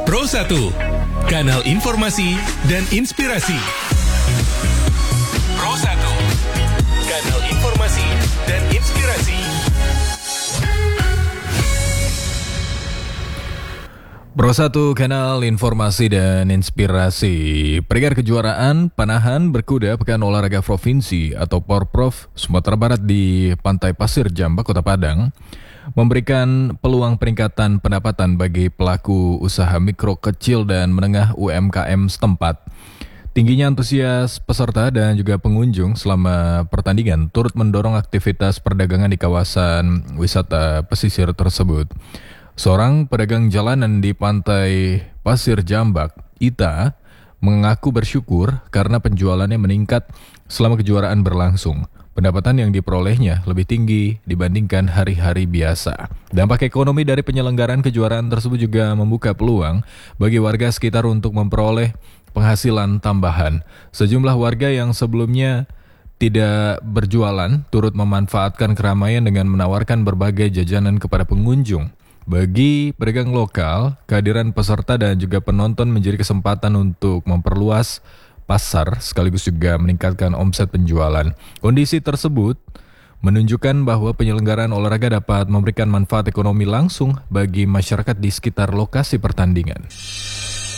Pro 1, kanal informasi dan inspirasi. Pro 1, kanal informasi dan inspirasi. Pro 1, kanal informasi dan inspirasi. Peringkat kejuaraan panahan berkuda Pekan Olahraga Provinsi atau Porprov Sumatera Barat di Pantai Pasir Jambak, Kota Padang memberikan peluang peningkatan pendapatan bagi pelaku usaha mikro, kecil, dan menengah UMKM setempat. Tingginya antusias peserta dan juga pengunjung selama pertandingan turut mendorong aktivitas perdagangan di kawasan wisata pesisir tersebut. Seorang pedagang jalanan di Pantai Pasir Jambak, Ita, mengaku bersyukur karena penjualannya meningkat selama kejuaraan berlangsung. Pendapatan yang diperolehnya lebih tinggi dibandingkan hari-hari biasa. Dampak ekonomi dari penyelenggaraan kejuaraan tersebut juga membuka peluang bagi warga sekitar untuk memperoleh penghasilan tambahan. Sejumlah warga yang sebelumnya tidak berjualan turut memanfaatkan keramaian dengan menawarkan berbagai jajanan kepada pengunjung. Bagi pedagang lokal, kehadiran peserta dan juga penonton menjadi kesempatan untuk memperluas pasar sekaligus juga meningkatkan omset penjualan. Kondisi tersebut menunjukkan bahwa penyelenggaraan olahraga dapat memberikan manfaat ekonomi langsung bagi masyarakat di sekitar lokasi pertandingan.